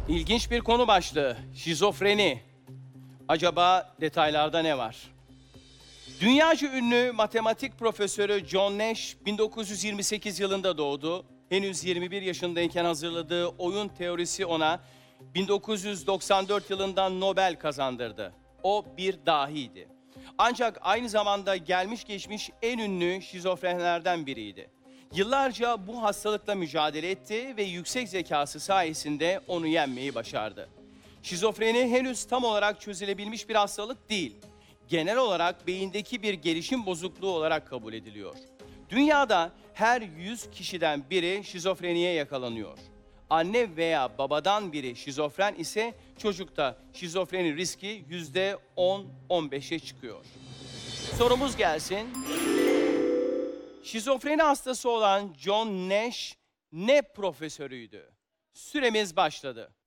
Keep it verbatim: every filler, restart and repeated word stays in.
İlginç bir konu başlığı. Şizofreni. Acaba detaylarda ne var? Dünyaca ünlü matematik profesörü John Nash bin dokuz yüz yirmi sekiz yılında doğdu. Henüz yirmi bir yaşındayken hazırladığı oyun teorisi ona bin dokuz yüz doksan dört yılında Nobel kazandırdı. O bir dahiydi. Ancak aynı zamanda gelmiş geçmiş en ünlü şizofrenlerden biriydi. Yıllarca bu hastalıkla mücadele etti ve yüksek zekası sayesinde onu yenmeyi başardı. Şizofreni henüz tam olarak çözülebilmiş bir hastalık değil. Genel olarak beyindeki bir gelişim bozukluğu olarak kabul ediliyor. Dünyada her yüz kişiden biri şizofreniye yakalanıyor. Anne veya babadan biri şizofren ise çocukta şizofreni riski yüzde on on beşe çıkıyor. Sorumuz gelsin. Şizofreni hastası olan John Nash ne profesörüydü? Süremiz başladı.